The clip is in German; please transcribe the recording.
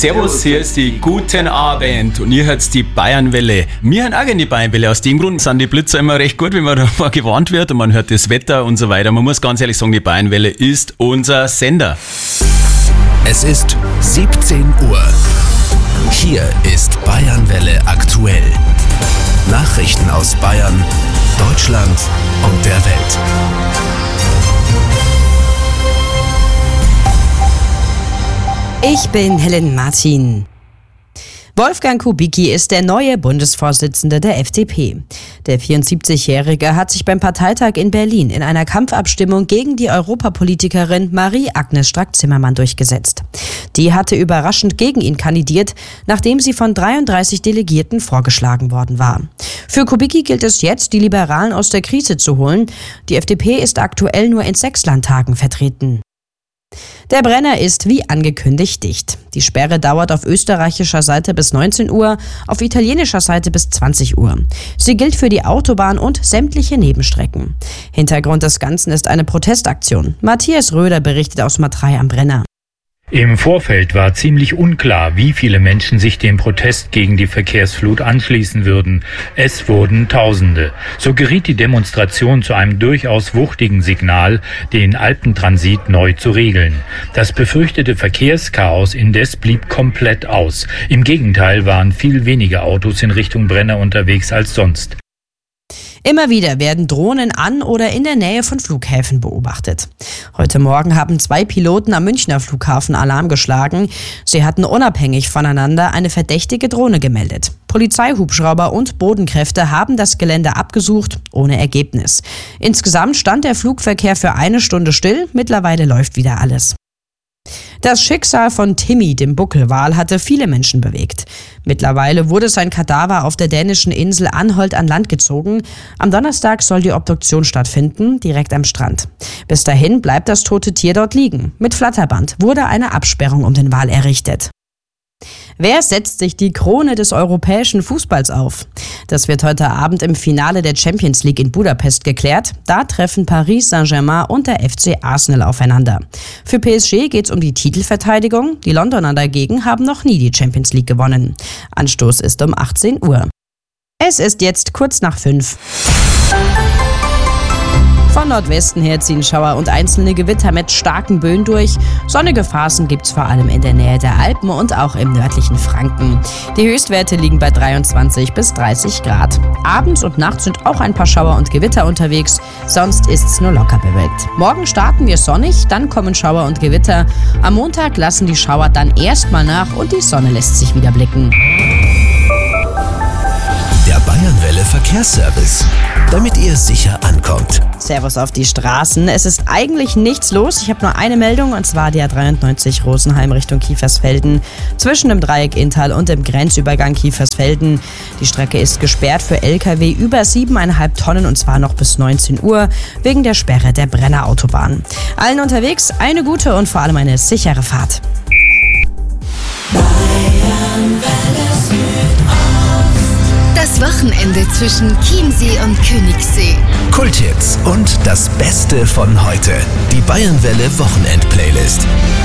Servus, hier ist die Guten Abend und ihr hört die Bayernwelle. Wir hören auch gerne die Bayernwelle. Aus dem Grund sind die Blitzer immer recht gut, wenn man davor gewarnt wird und man hört das Wetter und so weiter. Man muss ganz ehrlich sagen, die Bayernwelle ist unser Sender. Es ist 17 Uhr. Hier ist Bayernwelle aktuell. Nachrichten aus Bayern, Deutschland und der Welt. Ich bin Helen Martin. Wolfgang Kubicki ist der neue Bundesvorsitzende der FDP. Der 74-Jährige hat sich beim Parteitag in Berlin in einer Kampfabstimmung gegen die Europapolitikerin Marie-Agnes Strack-Zimmermann durchgesetzt. Die hatte überraschend gegen ihn kandidiert, nachdem sie von 33 Delegierten vorgeschlagen worden war. Für Kubicki gilt es jetzt, die Liberalen aus der Krise zu holen. Die FDP ist aktuell nur in 6 Landtagen vertreten. Der Brenner ist wie angekündigt dicht. Die Sperre dauert auf österreichischer Seite bis 19 Uhr, auf italienischer Seite bis 20 Uhr. Sie gilt für die Autobahn und sämtliche Nebenstrecken. Hintergrund des Ganzen ist eine Protestaktion. Matthias Röder berichtet aus Matrei am Brenner. Im Vorfeld war ziemlich unklar, wie viele Menschen sich dem Protest gegen die Verkehrsflut anschließen würden. Es wurden Tausende. So geriet die Demonstration zu einem durchaus wuchtigen Signal, den Alpentransit neu zu regeln. Das befürchtete Verkehrschaos indes blieb komplett aus. Im Gegenteil waren viel weniger Autos in Richtung Brenner unterwegs als sonst. Immer wieder werden Drohnen an oder in der Nähe von Flughäfen beobachtet. Heute Morgen haben 2 Piloten am Münchner Flughafen Alarm geschlagen. Sie hatten unabhängig voneinander eine verdächtige Drohne gemeldet. Polizeihubschrauber und Bodenkräfte haben das Gelände abgesucht, ohne Ergebnis. Insgesamt stand der Flugverkehr für 1 Stunde still. Mittlerweile läuft wieder alles. Das Schicksal von Timmy, dem Buckelwal, hatte viele Menschen bewegt. Mittlerweile wurde sein Kadaver auf der dänischen Insel Anholt an Land gezogen. Am Donnerstag soll die Obduktion stattfinden, direkt am Strand. Bis dahin bleibt das tote Tier dort liegen. Mit Flatterband wurde eine Absperrung um den Wal errichtet. Wer setzt sich die Krone des europäischen Fußballs auf? Das wird heute Abend im Finale der Champions League in Budapest geklärt. Da treffen Paris Saint-Germain und der FC Arsenal aufeinander. Für PSG geht es um die Titelverteidigung. Die Londoner dagegen haben noch nie die Champions League gewonnen. Anstoß ist um 18 Uhr. Es ist jetzt kurz nach 5. Von Nordwesten her ziehen Schauer und einzelne Gewitter mit starken Böen durch. Sonnige Phasen gibt's vor allem in der Nähe der Alpen und auch im nördlichen Franken. Die Höchstwerte liegen bei 23 bis 30 Grad. Abends und nachts sind auch ein paar Schauer und Gewitter unterwegs, sonst ist's nur locker bewölkt. Morgen starten wir sonnig, dann kommen Schauer und Gewitter. Am Montag lassen die Schauer dann erstmal nach und die Sonne lässt sich wieder blicken. Der Bayernwelle Verkehrsservice, damit ihr sicher ankommt. Servus auf die Straßen. Es ist eigentlich nichts los. Ich habe nur eine Meldung, und zwar die A93 Rosenheim Richtung Kiefersfelden. Zwischen dem Dreieck Inntal und dem Grenzübergang Kiefersfelden. Die Strecke ist gesperrt für LKW über 7,5 Tonnen und zwar noch bis 19 Uhr wegen der Sperre der Brenner Autobahn. Allen unterwegs eine gute und vor allem eine sichere Fahrt. Das Wochenende zwischen Chiemsee und Königssee. Kulthits und das Beste von heute. Die Bayernwelle Wochenend-Playlist.